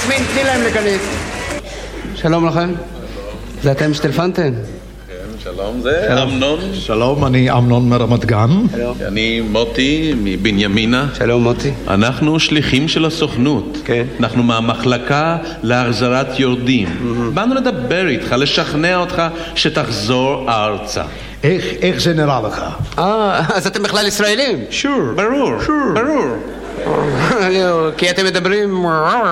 יסמין, תני להם להיכנס. שלום לכם. זה אתם שטלפנתם? שלום, זה אמנון. שלום, אני אמנון מרמת גן. אני מוטי מבנימינה. שלום מוטי. אנחנו שליחים של הסוכנות. כן. אנחנו מהמחלקה להחזרת יורדים. באנו לדבר איתך, לשכנע אותך שתחזור ארצה. איך זה נראה לך? אז אתם בכלל ישראלים? ברור. כי אתם מדברים...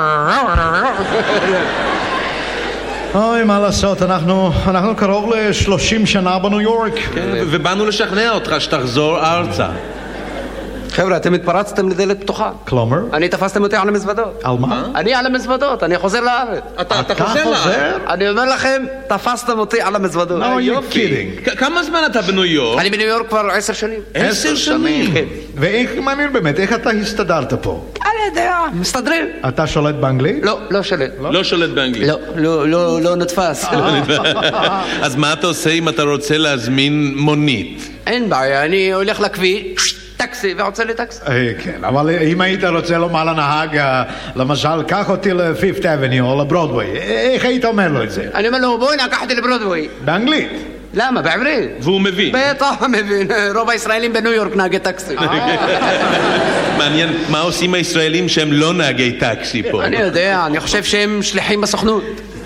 אוי, מה לעשות, אנחנו קרוב ל-30 שנה בניו יורק. כן, ובאנו לשכנע אותך שתחזור ארצה. חבר'ה, אתם התפרצתם לדלת פתוחה. כלומר? אני תפסתם אותי על המזוודות. על מה? אני על המזוודות, אני חוזר לארץ. אתה חוזר לארץ? אני אומר לכם, תפסתם אותי על המזוודות. No, you're kidding. כמה זמן אתה בניו יורק? אני בניו יורק כבר 10 שנים. 10 שנים? כן. ואיך, מעניין באמת, איך אתה הסתדרת פה? אני יודע, מסתדרים. אתה שולט באנגלית? לא שולט. לא שולט באנגלית. לא נתפס. אז מה אתה עושה אם אתה רוצה להזמין מונית? אין בעיה, אני הולך לכביש, טקסי, ועוצר לי טקסי. כן, אבל אם היית רוצה לומר לנהג, למשל, קח אותי ל-Fifth Avenue או לברודווי, איך היית אומר לו את זה? אני אומר לו, בואי נקח אותי לברודווי. באנגלית? למה? בעברית. והוא מבין. בטח מבין, רוב הישראלים בניו יורק נהגי טקסי. מעניין, מה עושים הישראלים שהם לא נהגי טקסי פה? אני יודע, אני חושב שהם שליחים בסוכנות.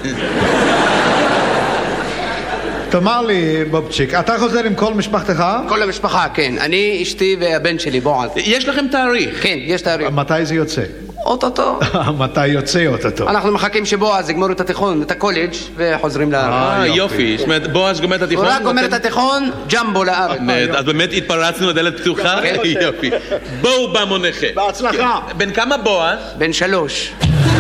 תאמר לי, בובצ'יק, אתה חוזר עם כל משפחתך? כל המשפחה, כן. אני, אשתי והבן שלי, בועז. יש לכם תאריך? כן, יש תאריך. מתי זה יוצא? אוטוטו. מתי יוצא אוטוטו? אנחנו מחכים שבועז יגמור את התיכון, את הקולג' וחוזרים לארץ. יופי. זאת אומרת, בועז גומר את התיכון? הוא רק גומר את התיכון, ג'מבו לארץ. אז באמת התפרצנו לדלת פתוחה? יופי. בואו במונחה. בהצלחה. בן כמה בועז? בן 3.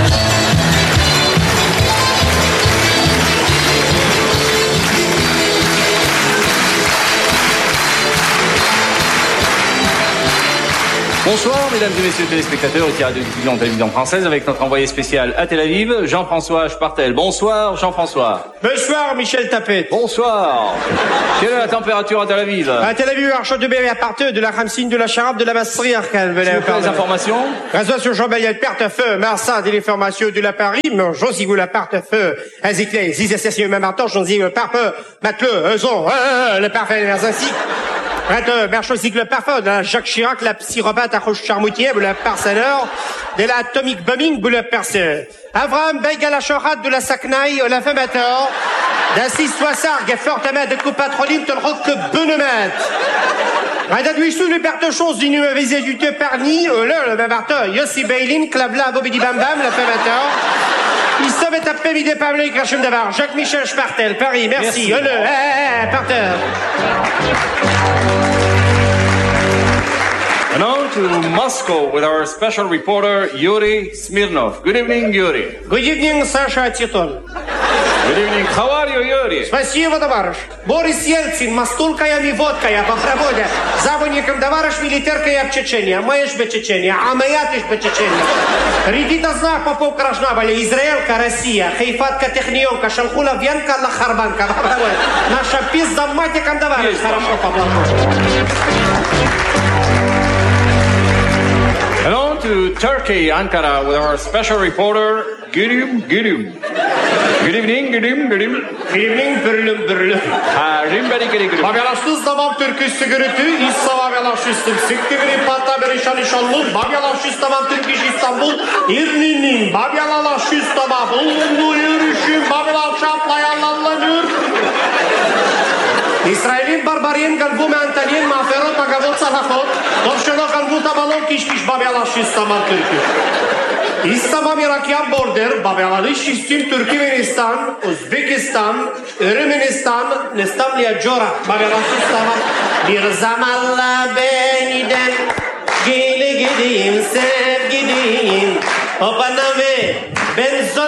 Bonsoir mesdames et messieurs téléspectateurs et tirés de diffusion de télévision française avec notre envoyé spécial à Tel Aviv, Jean-François Spartel. Bonsoir Jean-François. Bonsoir Michel Tapet. Bonsoir. Quelle est la température à Tel Aviv? À Tel Aviv, Archot de Bévé à partir de la Khamsine, de la Charabe, de la Masserie Arcane. S'il vous plaît, les informations. Réseau sur Jean-Bayel, Perte-Feu, Marsan, des informations de la Paris, Josie vous la Perte-Feu, Aziclé, Zizessé, même Artan, Josie le Parfeu, Mateleu, Euzon, le Parfait, ainsi. Merchosic le parfum, Jacques Chirac, la psychopathe à Roche Charmoutier, le parcelleur, de la atomic bombing, le perceur. Avram Beiga la Chorat de la Saknaï, la Femator, d'Assis Soissarg, fortement de coupe patroline, te le roc que Benemet. Rada Duissou, le Bertechons, du numéro visé du te parni, le Bavarteur, Yossi Beilin, Clavla, Bobidi Bam Bam, la Femator. Il savait taper midi Pablo Krachem Davar, Jacques-Michel Spartel, Paris, merci. Parteur. And on to Moscow with our special reporter Yuri Smirnov. Good evening, Yuri. Good evening, Sasha Titon. Good evening. How are you, Yuri? Спасибо, товарищ. Борис Ельцин, мастулка и водка я по проводе. Заводником товарищ милитерка я в Чечении. А моя ж в Чечении, а моя ты ж в Чечении. Редита знак попов Крашнабали, Израилька, Россия, Хайфатка, Технионка, Шалхула, Венка, Лахарбанка. Наша пизда матиком товарищ. Хорошо, поплоху. And on to Turkey, Ankara, with our special reporter, Güdüm. Good evening, Güdüm. Good evening, Bürlüm. Rimberi Güdüm. Babyalaştız tamam Türküsü gürültü, İssa babyalaştım. Siktigri patta berişan inşallah. Babyalaştız tamam Türk iş İstanbul. İrninin babyalaştız tamam. Ulunlu yürüyüşüm, babyalaşaplayanlanlanır. İsrail'in barbarien galbu me Antalien maferot magavot salafot. Dovşeno galbu tabalon kişmiş babyalaştız tamam Türk'ü. İslam'a Irakyan border, Babyalaşistin, Türkmenistan, Uzbekistan, Ermenistan, Nestamliya Jora, Babyalaşistan'a bir zamanla beniden gele gideyim, sev gideyim, o bana ve ben zon...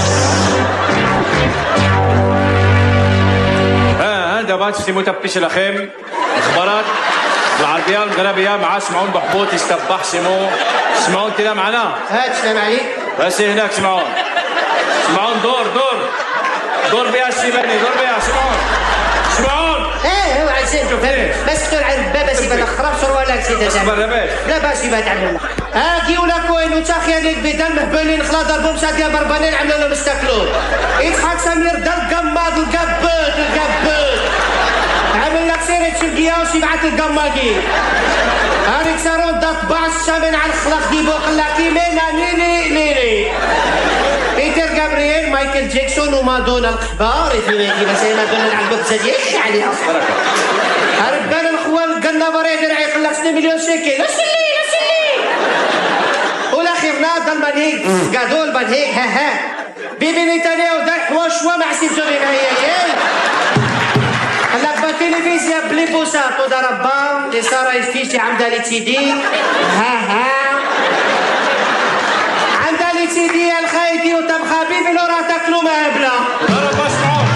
دابا تسمو تبي שלכם اخبارات العربيه المغربيه مع سمعون بحبوط يستبح سمعون كده معنا هات سلام عليك بس هناك سمعون دور بيها السيباني دور بيها سمعون ايه هو عاد سيدو فهمت بس تقول عن بابا سيبا تخرب صور ولا سيدة اصبر يا باش لا باش سيبا تعمل اجي ولا كوين وتاخي تايتانيك بدل مهبلين خلا ضربوا مسادية بربانين عملوا لهم استاكلون إسحاق سمير دار قماد القبوت عمل لك سيرة شرقية وسيبعت القمادين هاريك سارون دات بعض الشامن على الخلاق ديبو خلاكي مينا نيني بيتر جابرييل مايكل جاكسون ومادونا القحبار يفينيكي بس هي مادونا العلبة بزاديش عليها هربان الخوان قلنا بريد رعي خلاك 2 مليون شيكل لا سلي والاخير ناضل منهيك قادول منهيك ها بيبي نتانياهو دار حواشوا مع سيمسوني معيا هلا بالتلفزيون بلي بوسات وضربام اللي صار يفيشي عمدا لي تيدي ها عمدا لي تيدي الخايدي وتم خبيبي لو راه تاكلوا مهبله ضرب اسمعوا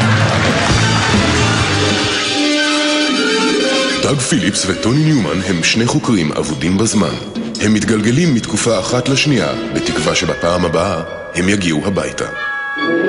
דאג פיליפס וטוני ניומן הם שני חוקרים עבודים בזמן. הם מתגלגלים מתקופה אחת לשנייה, בתקווה שבפעם הבאה הם יגיעו הביתה.